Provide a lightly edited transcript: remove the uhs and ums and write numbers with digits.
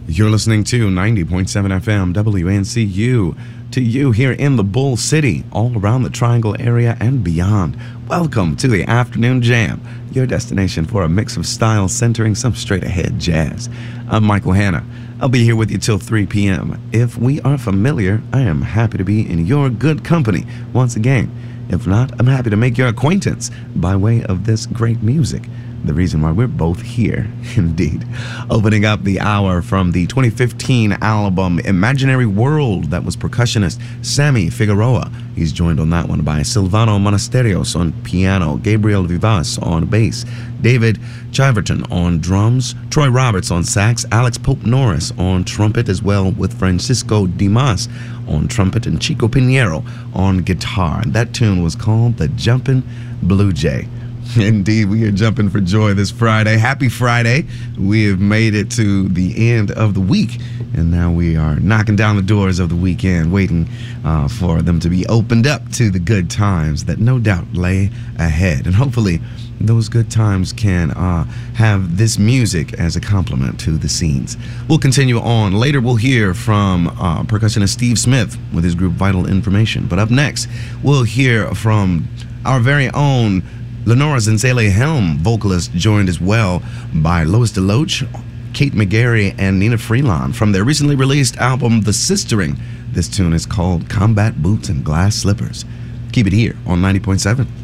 You're listening to 90.7 FM WNCU, to you here in the Bull City, all around the Triangle area and beyond. Welcome to the Afternoon Jam, your destination for a mix of styles centering some straight-ahead jazz. I'm Michael Hanna. I'll be here with you till 3 p.m. If we are familiar, I am happy to be in your good company once again. If not, I'm happy to make your acquaintance by way of this great music. The reason why we're both here, indeed. Opening up the hour from the 2015 album Imaginary World, that was percussionist Sammy Figueroa. He's joined on that one by Silvano Monasterios on piano, Gabriel Vivas on bass, David Chiverton on drums, Troy Roberts on sax, Alex Pope Norris on trumpet, as well with Francisco Dimas on trumpet and Chico Pinheiro on guitar. And that tune was called The Jumpin' Blue Jay. Indeed, we are jumping for joy this Friday. Happy Friday. We have made it to the end of the week, and now we are knocking down the doors of the weekend, waiting for them to be opened up to the good times that no doubt lay ahead. And hopefully those good times can have this music as a complement to the scenes. We'll continue on. Later we'll hear from percussionist Steve Smith with his group Vital Information. But up next, we'll hear from our very own Lenora Zenzele Helm, vocalist, joined as well by Lois DeLoach, Kate McGarry, and Nina Freelon from their recently released album, The Sistering. This tune is called Combat Boots and Glass Slippers. Keep it here on 90.7.